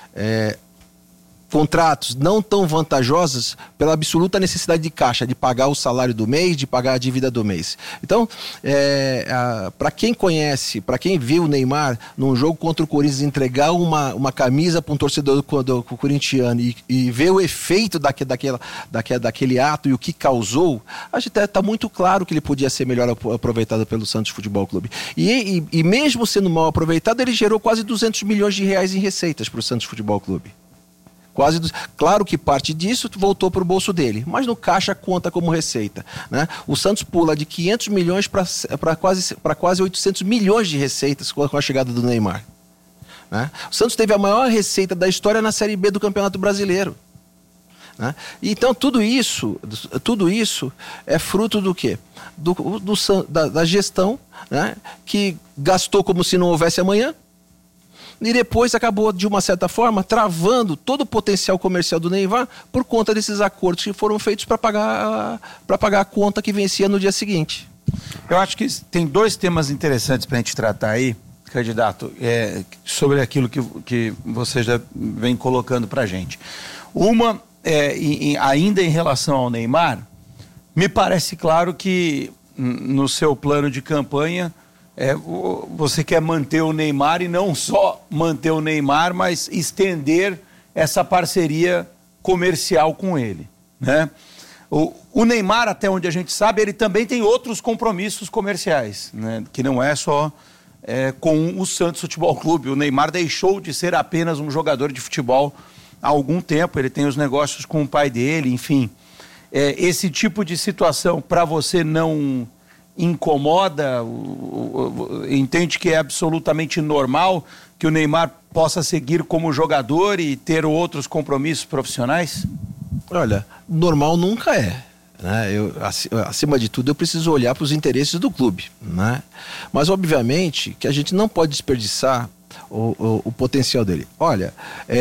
contratos não tão vantajosos pela absoluta necessidade de caixa, de pagar o salário do mês, de pagar a dívida do mês. Então, para quem conhece, para quem viu o Neymar num jogo contra o Corinthians entregar uma camisa para um torcedor do corintiano e ver o efeito daquele ato e o que causou, acho que está muito claro que ele podia ser melhor aproveitado pelo Santos Futebol Clube. E mesmo sendo mal aproveitado, ele gerou quase 200 milhões de reais em receitas para o Santos Futebol Clube. Claro que parte disso voltou para o bolso dele, mas no caixa conta como receita, né? O Santos pula de 500 milhões para quase 800 milhões de receitas com a chegada do Neymar, né? O Santos teve a maior receita da história na Série B do Campeonato Brasileiro, né? Então tudo isso é fruto do quê? Da gestão, né? Que gastou como se não houvesse amanhã. E depois acabou, de uma certa forma, travando todo o potencial comercial do Neymar por conta desses acordos que foram feitos para pagar a conta que vencia no dia seguinte. Eu acho que tem dois temas interessantes para a gente tratar aí, candidato, sobre aquilo que você já vem colocando para a gente. Uma, ainda em relação ao Neymar, me parece claro que no seu plano de campanha você quer manter o Neymar e não só manter o Neymar, mas estender essa parceria comercial com ele, né? O Neymar, até onde a gente sabe, ele também tem outros compromissos comerciais, né? Que não é só com o Santos Futebol Clube. O Neymar deixou de ser apenas um jogador de futebol há algum tempo, ele tem os negócios com o pai dele, enfim. Esse tipo de situação para você não incomoda, entende que é absolutamente normal que o Neymar possa seguir como jogador e ter outros compromissos profissionais? Olha, normal nunca é, né? Acima de tudo, eu preciso olhar para os interesses do clube, né? Mas, obviamente, que a gente não pode desperdiçar o potencial dele. Olha,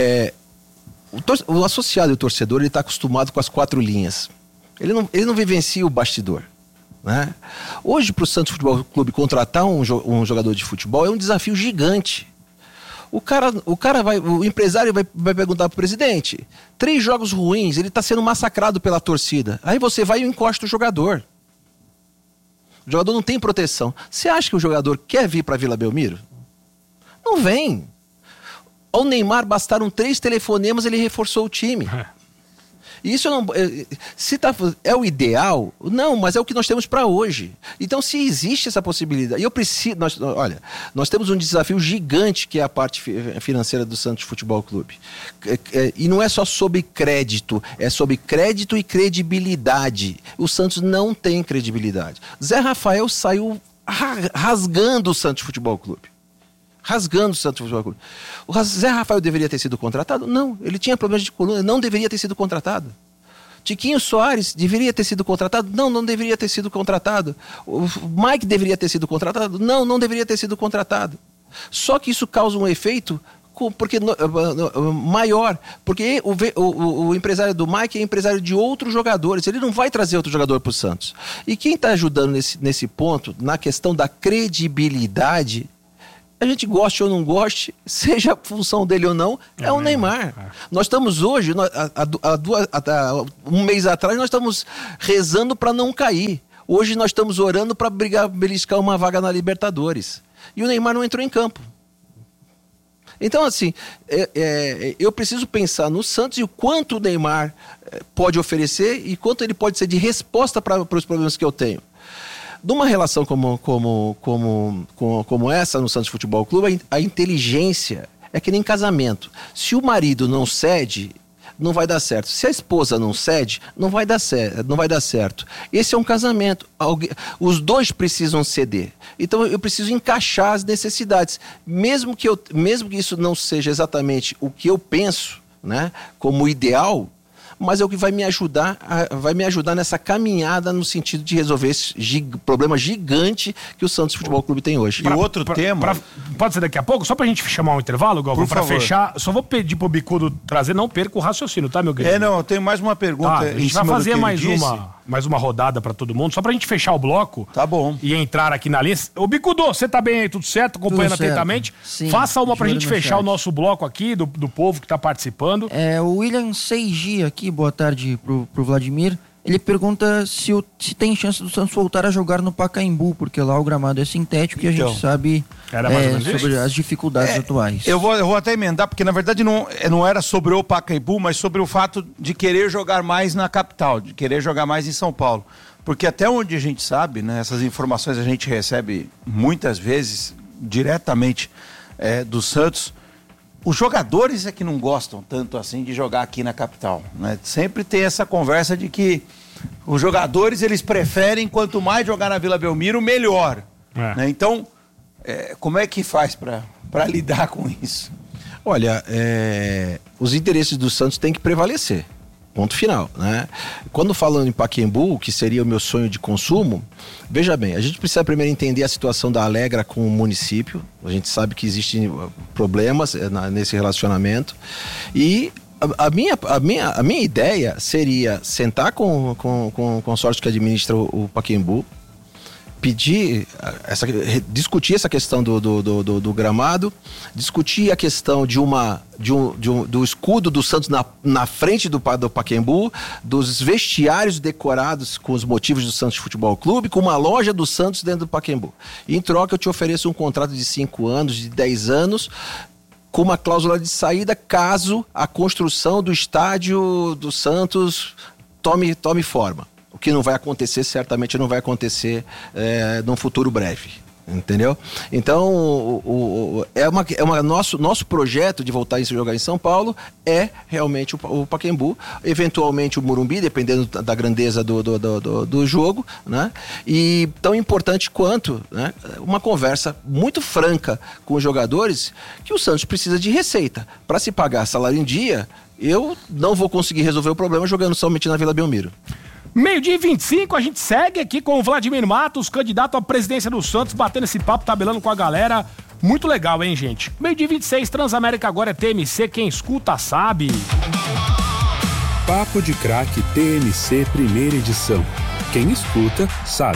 o associado e o torcedor, ele está acostumado com as 4 linhas. Ele não vivencia o bastidor, né? Hoje, para o Santos Futebol Clube contratar um jogador de futebol é um desafio gigante. O empresário vai perguntar para o presidente: 3 jogos ruins, ele está sendo massacrado pela torcida. Aí você vai e encosta o jogador. O jogador não tem proteção. Você acha que o jogador quer vir para Vila Belmiro? Não vem. Ao Neymar bastaram 3 telefonemas, ele reforçou o time. Isso não. Se é o ideal? Não, mas é o que nós temos para hoje. Então, se existe essa possibilidade, nós temos um desafio gigante que é a parte financeira do Santos Futebol Clube. E não é só sobre crédito, é sobre crédito e credibilidade. O Santos não tem credibilidade. Zé Rafael saiu rasgando o Santos Futebol Clube. Rasgando o Santos Futebol Clube. O Zé Rafael deveria ter sido contratado? Não, ele tinha problemas de coluna, não deveria ter sido contratado. Tiquinho Soares deveria ter sido contratado? Não, não deveria ter sido contratado. O Mike deveria ter sido contratado? Não, não deveria ter sido contratado. Só que isso causa um efeito maior, porque o empresário do Mike é empresário de outros jogadores, ele não vai trazer outro jogador para o Santos. E quem está ajudando nesse ponto, na questão da credibilidade, a gente goste ou não goste, seja a função dele ou não, é o Neymar. Nós estamos hoje, um mês atrás, nós estamos rezando para não cair. Hoje nós estamos orando para beliscar uma vaga na Libertadores. E o Neymar não entrou em campo. Então, assim, eu preciso pensar no Santos e o quanto o Neymar pode oferecer e quanto ele pode ser de resposta para os problemas que eu tenho. Numa relação como essa no Santos Futebol Clube, a inteligência é que nem casamento. Se o marido não cede, não vai dar certo. Se a esposa não cede, não vai dar certo. Esse é um casamento. Os dois precisam ceder. Então eu preciso encaixar as necessidades. Mesmo que isso não seja exatamente o que eu penso, né, como ideal, mas é o que vai me ajudar nessa caminhada no sentido de resolver esse problema gigante que o Santos Futebol Clube tem hoje. E outro tema... Pode ser daqui a pouco? Só pra gente chamar um intervalo, Galvão, pra fechar. Só vou pedir pro Bicudo trazer, não perca o raciocínio, tá, meu querido? Eu tenho mais uma pergunta. A gente vai fazer mais uma rodada pra todo mundo, só pra gente fechar o bloco. Tá bom. E entrar aqui na linha. Ô, Bicudo, você tá bem aí, tudo certo? Acompanhando atentamente? Sim, faça uma pra gente fechar o nosso bloco aqui, do povo que tá participando. O William Seiji aqui, boa tarde pro Vladimir. Ele pergunta se tem chance do Santos voltar a jogar no Pacaembu, porque lá o gramado é sintético e a gente sabe sobre as dificuldades atuais. Eu vou até emendar, porque na verdade não era sobre o Pacaembu, mas sobre o fato de querer jogar mais na capital, de querer jogar mais em São Paulo. Porque até onde a gente sabe, né, essas informações a gente recebe muitas vezes diretamente do Santos. Os jogadores é que não gostam tanto assim de jogar aqui na capital, né? Sempre tem essa conversa de que os jogadores, eles preferem, quanto mais jogar na Vila Belmiro, melhor. Né? Então, como é que faz para lidar com isso? Olha, os interesses do Santos têm que prevalecer. Ponto final, né? Quando falando em Pacaembu, que seria o meu sonho de consumo, veja bem, a gente precisa primeiro entender a situação da Alegra com o município. A gente sabe que existem problemas nesse relacionamento. E a minha ideia seria sentar com o consórcio que administra o Pacaembu, discutir essa questão do gramado, discutir a questão do escudo do Santos na frente do Pacaembu, dos vestiários decorados com os motivos do Santos Futebol Clube, com uma loja do Santos dentro do Pacaembu. E em troca eu te ofereço um contrato de 5 anos, de 10 anos, com uma cláusula de saída caso a construção do estádio do Santos tome forma. O que não vai acontecer, certamente não vai acontecer num futuro breve, entendeu? Então, nosso projeto de voltar a jogar em São Paulo é realmente o Pacaembu, eventualmente o Morumbi, dependendo da grandeza do jogo, né? E tão importante quanto, né, uma conversa muito franca com os jogadores, que o Santos precisa de receita. Para se pagar salário em dia, eu não vou conseguir resolver o problema jogando somente na Vila Belmiro. 12h25, a gente segue aqui com o Vladimir Matos, candidato à presidência do Santos, batendo esse papo, tabelando com a galera. Muito legal, hein, gente? 12h26, Transamérica agora é TMC, quem escuta sabe. Papo de Craque TMC, primeira edição. Quem escuta sabe.